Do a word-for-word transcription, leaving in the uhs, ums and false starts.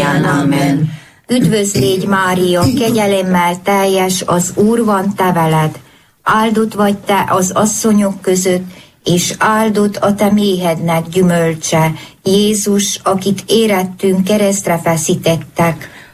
mindnyájan. Amen. Üdvözl légy, Mária, kegyelemmel teljes, az Úr van te veled. Áldott vagy te az asszonyok között, és áldott a te méhednek gyümölcse, Jézus, akit érettünk, keresztre feszítettek.